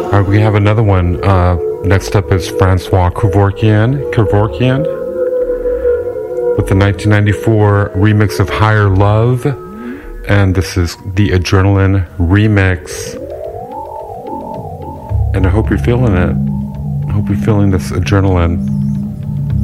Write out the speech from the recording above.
We have another one. Next up is Francois Kevorkian with the 1994 remix of Higher Love. And this is the Adrenaline remix. And I hope you're feeling it. I hope you're feeling this adrenaline.